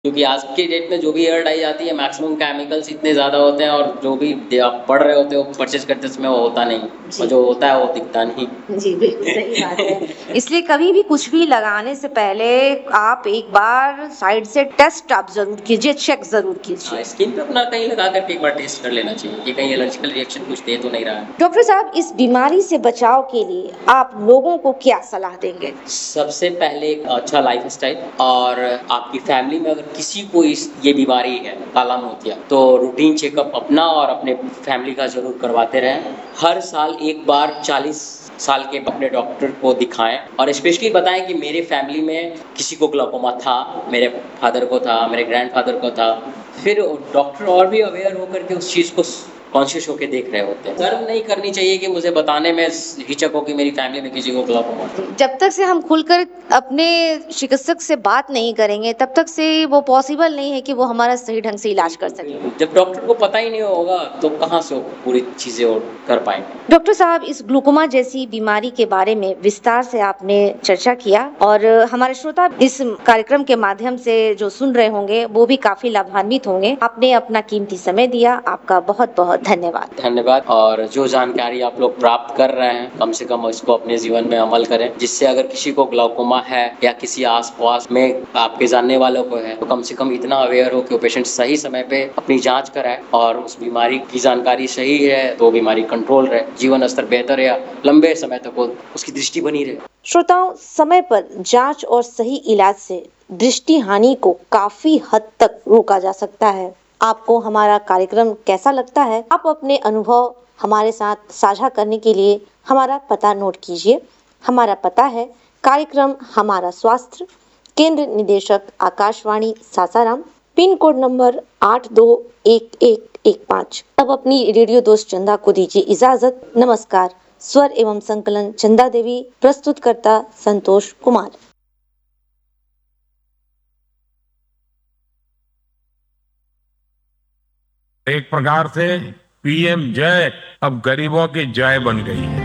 क्योंकि आज की डेट में जो भी एयर डाई आती है मैक्सिमम केमिकल्स इतने ज़्यादा होते हैं, और जो भी आप पढ़ रहे होते हो परचेज करते समय वो होता नहीं, और जी। जो होता है वो दिखता नहीं। जी, बिल्कुल सही बात है। इसलिए कभी भी कुछ भी लगाने से पहले आप एक बार साइड से टेस्ट आप ज़रूर कीजिए, चेक ज़रूर कीजिए। स्किन पे अपना कहीं लगा करके एक बार टेस्ट कर लेना चाहिए कि कहीं एलर्जिकल रिएक्शन कुछ दे तो नहीं रहा है। डॉक्टर साहब, इस बीमारी से बचाव के लिए आप लोगों को क्या सलाह देंगे? सबसे पहले एक अच्छा लाइफ़स्टाइल, और आपकी फैमिली में अगर किसी को ये बीमारी है काला मोतिया, तो रूटीन चेकअप अपना और अपने फैमिली का ज़रूर करवाते रहें। हर साल एक बार 40 साल के अपने डॉक्टर को दिखाएँ, और स्पेशली बताएँ कि मेरे फैमिली में किसी को ग्लाकोमा था, मेरे फादर को था, मेरे ग्रैंडफ़ादर को था। फिर डॉक्टर और भी अवेयर होकर के उस चीज़ को कॉन्शियस होके देख रहे होते हैं। शर्म नहीं करनी चाहिए कि मुझे बताने में हिचक हो कि मेरी फैमिली में किसी को ग्लाकोमा था। जब तक से हम खुलकर अपने चिकित्सक से बात नहीं करेंगे, तब तक से वो पॉसिबल नहीं है कि वो हमारा सही ढंग से इलाज कर सकें। जब डॉक्टर को पता ही नहीं होगा तो कहाँ से वो पूरी चीज़ें वो कर पाएँगे। डॉक्टर साहब, इस ग्लूकोमा जैसी बीमारी के बारे में विस्तार से आपने चर्चा किया और हमारे श्रोता इस कार्यक्रम के माध्यम से जो सुन रहे होंगे वो भी काफी लाभान्वित होंगे। आपने अपना कीमती समय दिया, आपका बहुत-बहुत धन्यवाद। धन्यवाद। और जो जानकारी आप लोग प्राप्त कर रहे हैं, कम से कम इसको अपने जीवन में अमल करें, जिससे अगर किसी को ग्लाकोमा है या किसी आस-पास में आपके जानने वालों को है, तो कम से कम इतना अवेयर हो कि वो पेशेंट सही समय पे अपनी जाँच कराए, और उस बीमारी की जानकारी सही है तो वो बीमारी कंट्रोल रहे, जीवन स्तर बेहतर या लंबे समय तक वो उसकी दृष्टि बनी रहे। श्रोताओं, समय पर जांच और सही इलाज से दृष्टि हानि को काफी हद तक रोका जा सकता है। आपको हमारा कार्यक्रम कैसा लगता है? आप अपने अनुभव हमारे साथ साझा करने के लिए हमारा पता नोट कीजिए। हमारा पता है कार्यक्रम हमारा स्वास्थ्य, केंद्र निदेशक Akashvani Sasaram, pin code number 821115। अब अपनी रेडियो दोस्त चंदा को दीजिए इजाजत। नमस्कार। स्वर एवं संकलन चंदा देवी, प्रस्तुतकर्ता संतोष कुमार। एक प्रकार से पीएम जय अब गरीबों की जय बन गई है।